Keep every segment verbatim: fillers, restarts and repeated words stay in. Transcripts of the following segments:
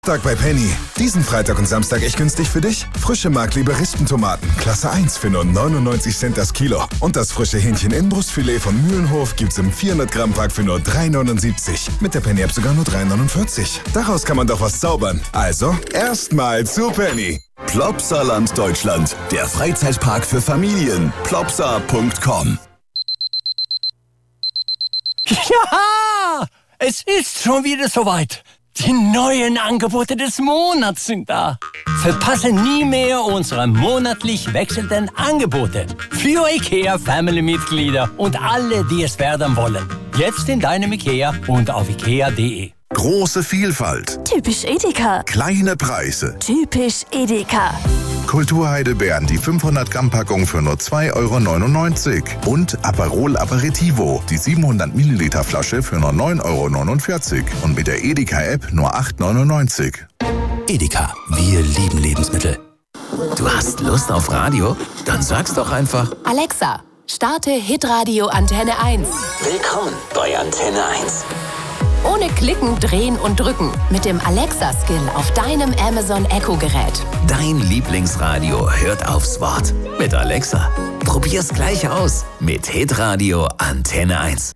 Tag bei Penny. Diesen Freitag und Samstag echt günstig für dich? Frische Mark-Liebe-Rispentomaten, Klasse eins für nur neunundneunzig Cent das Kilo. Und das frische Hähnchen-Innenbrustfilet von Mühlenhof gibt's im vierhundert Gramm Pack für nur drei neunundsiebzig. Mit der Penny-App sogar nur drei neunundvierzig. Daraus kann man doch was zaubern. Also, erstmal zu Penny. Plopsaland Deutschland, der Freizeitpark für Familien. plopsa punkt com. Ja, es ist schon wieder soweit. Die neuen Angebote des Monats sind da. Verpasse nie mehr unsere monatlich wechselnden Angebote für IKEA-Family-Mitglieder und alle, die es werden wollen. Jetzt in deinem IKEA und auf ikea punkt de. Große Vielfalt. Typisch Edeka. Kleine Preise. Typisch Edeka. Kulturheidelbeeren, die fünfhundert Gramm Packung für nur zwei Euro neunundneunzig. Und Aperol Aperitivo, die siebenhundert Milliliter Flasche für nur neun Euro neunundvierzig. Und mit der Edeka-App nur acht Euro neunundneunzig. Edeka, wir lieben Lebensmittel. Du hast Lust auf Radio? Dann sag's doch einfach. Alexa, starte Hitradio Antenne eins. Willkommen bei Antenne eins. Ohne Klicken, Drehen und Drücken. Mit dem Alexa-Skill auf deinem Amazon Echo-Gerät. Dein Lieblingsradio hört aufs Wort. Mit Alexa. Probier's gleich aus. Mit Hitradio Antenne eins.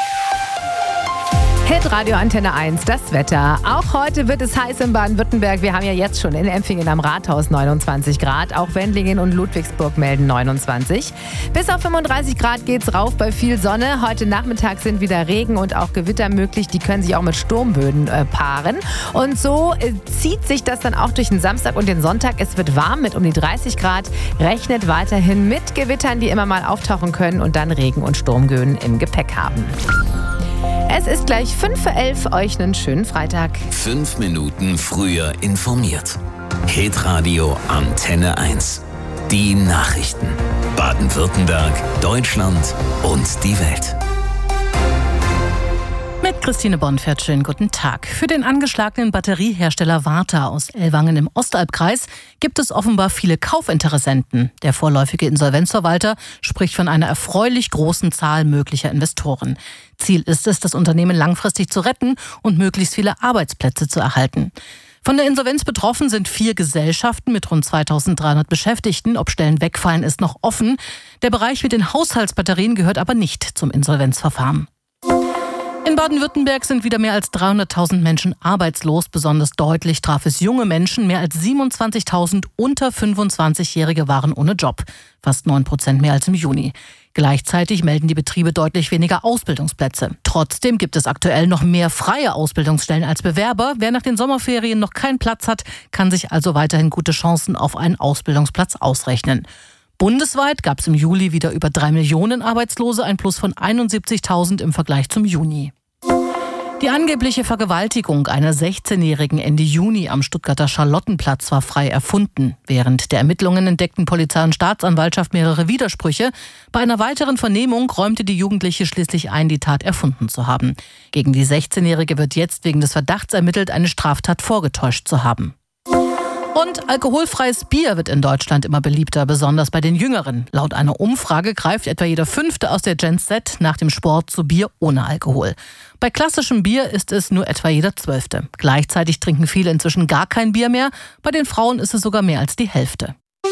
Hitradio Antenne eins, das Wetter. Auch heute wird es heiß in Baden-Württemberg. Wir haben ja jetzt schon in Empfingen am Rathaus neunundzwanzig Grad. Auch Wendlingen und Ludwigsburg melden neunundzwanzig. Bis auf fünfunddreißig Grad geht's rauf bei viel Sonne. Heute Nachmittag sind wieder Regen und auch Gewitter möglich. Die können sich auch mit Sturmböen äh, paaren. Und so äh, zieht sich das dann auch durch den Samstag und den Sonntag. Es wird warm mit um die dreißig Grad. Rechnet weiterhin mit Gewittern, die immer mal auftauchen können und dann Regen- und Sturmböen im Gepäck haben. Es ist gleich fünf vor elf, euch einen schönen Freitag. Fünf Minuten früher informiert. Hitradio Antenne eins. Die Nachrichten. Baden-Württemberg, Deutschland und die Welt. Mit Christine Bonfert, schönen guten Tag. Für den angeschlagenen Batteriehersteller Varta aus Ellwangen im Ostalbkreis gibt es offenbar viele Kaufinteressenten. Der vorläufige Insolvenzverwalter spricht von einer erfreulich großen Zahl möglicher Investoren. Ziel ist es, das Unternehmen langfristig zu retten und möglichst viele Arbeitsplätze zu erhalten. Von der Insolvenz betroffen sind vier Gesellschaften mit rund zweitausenddreihundert Beschäftigten. Ob Stellen wegfallen, ist noch offen. Der Bereich mit den Haushaltsbatterien gehört aber nicht zum Insolvenzverfahren. In Baden-Württemberg sind wieder mehr als dreihunderttausend Menschen arbeitslos. Besonders deutlich traf es junge Menschen. Mehr als siebenundzwanzigtausend unter fünfundzwanzigjährige waren ohne Job. Fast neun Prozent mehr als im Juni. Gleichzeitig melden die Betriebe deutlich weniger Ausbildungsplätze. Trotzdem gibt es aktuell noch mehr freie Ausbildungsstellen als Bewerber. Wer nach den Sommerferien noch keinen Platz hat, kann sich also weiterhin gute Chancen auf einen Ausbildungsplatz ausrechnen. Bundesweit gab es im Juli wieder über drei Millionen Arbeitslose, ein Plus von einundsiebzigtausend im Vergleich zum Juni. Die angebliche Vergewaltigung einer sechzehnjährigen Ende Juni am Stuttgarter Charlottenplatz war frei erfunden. Während der Ermittlungen entdeckten Polizei und Staatsanwaltschaft mehrere Widersprüche. Bei einer weiteren Vernehmung räumte die Jugendliche schließlich ein, die Tat erfunden zu haben. Gegen die sechzehnjährige wird jetzt wegen des Verdachts ermittelt, eine Straftat vorgetäuscht zu haben. Und alkoholfreies Bier wird in Deutschland immer beliebter, besonders bei den Jüngeren. Laut einer Umfrage greift etwa jeder Fünfte aus der Gen Z nach dem Sport zu Bier ohne Alkohol. Bei klassischem Bier ist es nur etwa jeder Zwölfte. Gleichzeitig trinken viele inzwischen gar kein Bier mehr. Bei den Frauen ist es sogar mehr als die Hälfte.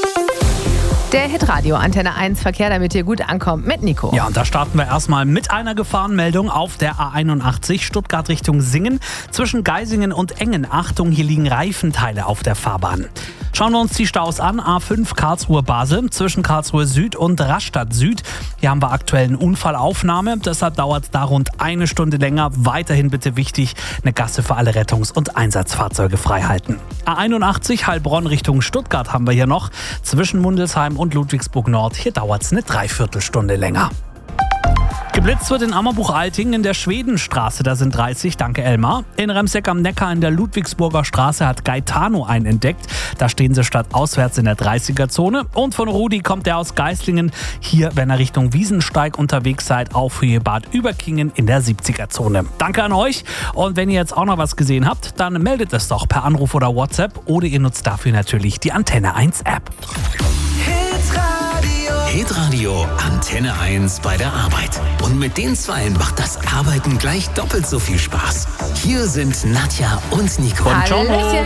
Der Hitradio Antenne eins Verkehr, damit ihr gut ankommt, mit Nico. Ja, und da starten wir erstmal mit einer Gefahrenmeldung auf der A einundachtzig Stuttgart Richtung Singen. Zwischen Geisingen und Engen. Achtung, hier liegen Reifenteile auf der Fahrbahn. Schauen wir uns die Staus an. A fünf Karlsruhe-Basel zwischen Karlsruhe Süd und Rastatt Süd. Hier haben wir aktuell eine Unfallaufnahme. Deshalb dauert es da rund eine Stunde länger. Weiterhin bitte wichtig, eine Gasse für alle Rettungs- und Einsatzfahrzeuge frei halten. A einundachtzig Heilbronn Richtung Stuttgart haben wir hier noch. Zwischen Mundelsheim und Ludwigsburg Nord. Hier dauert es eine Dreiviertelstunde länger. Geblitzt wird in Ammerbuch-Alting in der Schwedenstraße, da sind dreißig, danke Elmar. In Remseck am Neckar in der Ludwigsburger Straße hat Gaetano einen entdeckt. Da stehen sie statt auswärts in der dreißiger-Zone. Und von Rudi kommt der aus Geislingen. Hier, wenn ihr Richtung Wiesensteig unterwegs seid, auf Höhe Bad Überkingen in der siebziger-Zone. Danke an euch. Und wenn ihr jetzt auch noch was gesehen habt, dann meldet es doch per Anruf oder WhatsApp. Oder ihr nutzt dafür natürlich die Antenne eins App. Hitradio Antenne eins bei der Arbeit. Und mit den Zweien macht das Arbeiten gleich doppelt so viel Spaß. Hier sind Nadja und Nico. Hallöchen.